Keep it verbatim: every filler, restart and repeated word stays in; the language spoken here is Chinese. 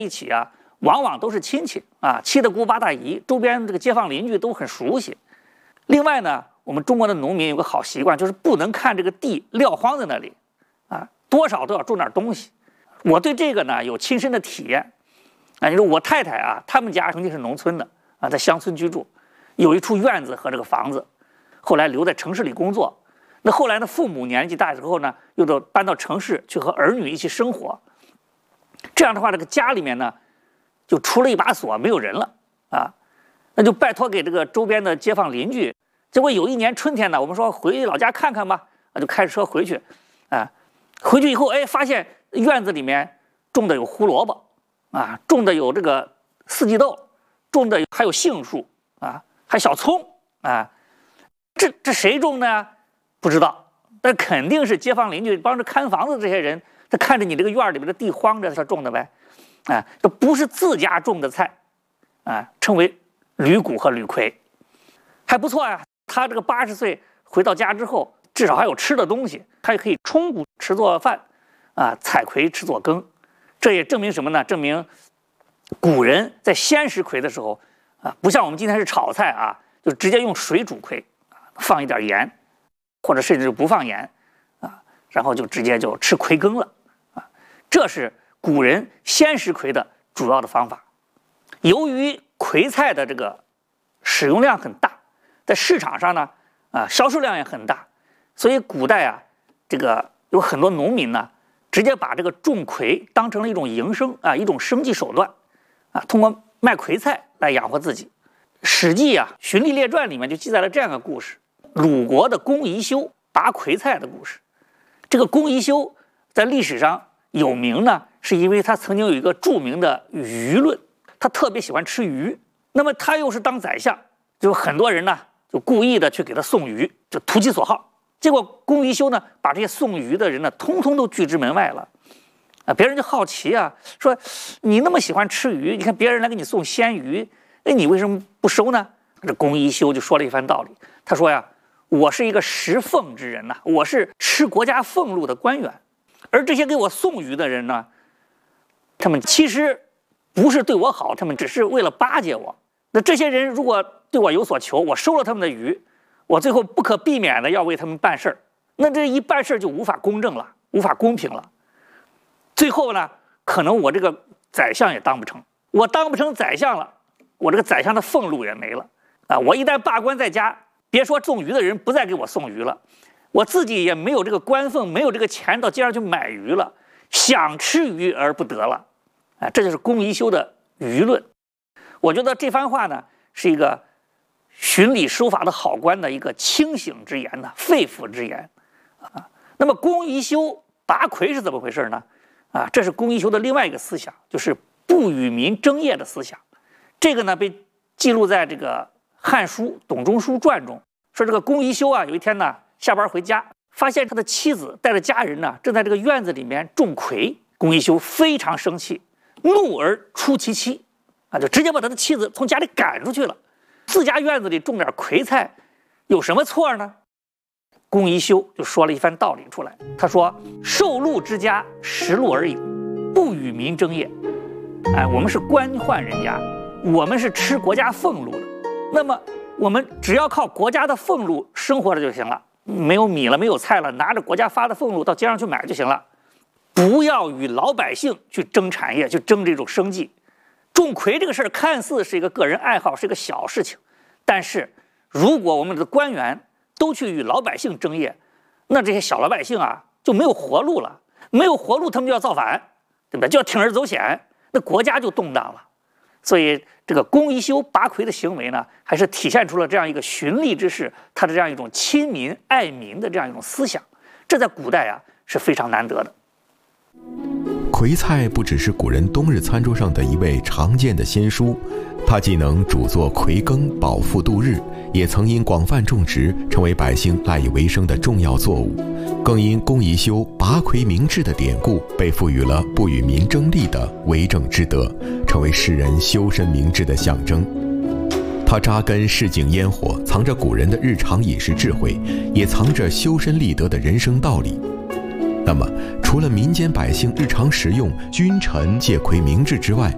一起啊，往往都是亲戚啊，七大姑八大姨，周边这个街坊邻居都很熟悉。另外呢，我们中国的农民有个好习惯，就是不能看这个地撂荒在那里啊，多少都要种点东西。我对这个呢有亲身的体验啊。你说我太太啊，他们家曾经是农村的啊，在乡村居住，有一处院子和这个房子，后来留在城市里工作。那后来呢，父母年纪大之后呢，又都搬到城市去和儿女一起生活。这样的话，这个家里面呢，就出了一把锁，没有人了啊。那就拜托给这个周边的街坊邻居。结果有一年春天呢，我们说回老家看看吧，那就开着车回去，啊，回去以后，哎，发现院子里面种的有胡萝卜，啊，种的有这个四季豆，种的还有杏树，啊，还小葱，啊，这这谁种的呀？不知道，但肯定是街坊邻居帮着看房子的这些人，他看着你这个院里边的地荒着，他种的呗，啊，这不是自家种的菜，啊，称为履谷和履葵，还不错呀。他这个八十岁回到家之后，至少还有吃的东西，还可以冲谷吃做饭，啊，采葵吃做羹。这也证明什么呢？证明古人在鲜食葵的时候，啊，不像我们今天是炒菜啊，就直接用水煮葵，放一点盐，或者甚至不放盐，啊，然后就直接就吃葵羹了，啊，这是古人鲜食葵的主要的方法。由于葵菜的这个使用量很大，在市场上呢，啊，销售量也很大，所以古代啊，这个有很多农民呢，直接把这个种葵当成了一种营生啊，一种生计手段，啊，通过卖葵菜来养活自己。《史记》啊，《荀利列传》里面就记载了这样一个故事：鲁国的公宜修拔葵菜的故事。这个公宜修在历史上有名呢，是因为他曾经有一个著名的鱼论，他特别喜欢吃鱼。那么他又是当宰相，就很多人呢就故意的去给他送鱼，就投其所好。结果公宜修呢，把这些送鱼的人呢，通通都拒之门外了。啊，别人就好奇啊，说你那么喜欢吃鱼，你看别人来给你送鲜鱼，哎，你为什么不收呢？这公宜修就说了一番道理，他说呀，我是一个食俸之人呐、啊，我是吃国家俸禄的官员，而这些给我送鱼的人呢，他们其实不是对我好，他们只是为了巴结我。那这些人如果对我有所求，我收了他们的鱼，我最后不可避免的要为他们办事儿，那这一办事就无法公正了，无法公平了。最后呢，可能我这个宰相也当不成，我当不成宰相了，我这个宰相的俸禄也没了啊！我一旦罢官在家，别说送鱼的人不再给我送鱼了，我自己也没有这个官俸，没有这个钱到街上去买鱼了，想吃鱼而不得了，啊，这就是公宜修的舆论。我觉得这番话呢，是一个循礼收法的好官的一个清醒之言呢，肺腑之言啊。那么公宜修拔葵是怎么回事呢？啊，这是公宜修的另外一个思想，就是不与民争业的思想。这个呢被记录在这个《汉书·董仲舒传》中，说这个公宜修啊，有一天呢下班回家，发现他的妻子带着家人呢正在这个院子里面种葵。公宜修非常生气，怒而出其妻。啊，就直接把他的妻子从家里赶出去了。自家院子里种点葵菜，有什么错呢？公宜修就说了一番道理出来。他说：“受禄之家，食禄而已，不与民争业。哎，我们是官宦人家，我们是吃国家俸禄的。那么我们只要靠国家的俸禄生活了就行了，没有米了，没有菜了，拿着国家发的俸禄到街上去买就行了，不要与老百姓去争产业，去争这种生计。”种葵这个事儿看似是一个个人爱好，是一个小事情，但是如果我们的官员都去与老百姓争业，那这些小老百姓啊就没有活路了，没有活路他们就要造反，对吧？就要铤而走险，那国家就动荡了。所以这个公宜修拔葵的行为呢，还是体现出了这样一个循吏之士他的这样一种亲民爱民的这样一种思想，这在古代啊是非常难得的。 葵菜不只是古人冬日餐桌上的一味常见的鲜蔬，它既能煮作葵羹饱腹度日，也曾因广泛种植成为百姓赖以为生的重要作物，更因公宜修拔葵明志的典故被赋予了不与民争利的为政之德，成为世人修身明志的象征。它扎根市井烟火，藏着古人的日常饮食智慧，也藏着修身立德的人生道理。那么除了民间百姓日常食用君臣借葵明志之外，